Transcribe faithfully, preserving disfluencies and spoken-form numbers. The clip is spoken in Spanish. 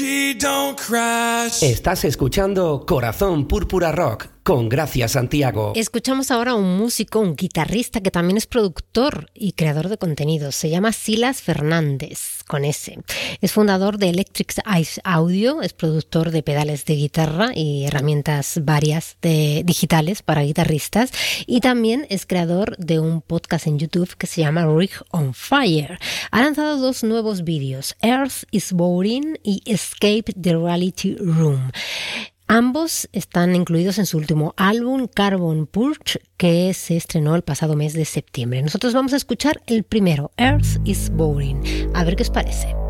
Estás escuchando Corazón Púrpura Rock con Gracia Santiago. Escuchamos ahora a un músico, un guitarrista que también es productor y creador de contenidos. Se llama Silas Fernández, con S. Es fundador de Electric Eyes Audio, es productor de pedales de guitarra y herramientas varias de, digitales para guitarristas, y también es creador de un podcast en YouTube que se llama Rig on Fire. Ha lanzado dos nuevos vídeos, Earth is Boring y Escape the Reality Room. Ambos están incluidos en su último álbum, Carbon Purge, que se estrenó el pasado mes de septiembre. Nosotros vamos a escuchar el primero, Earth is Boring. A ver qué os parece.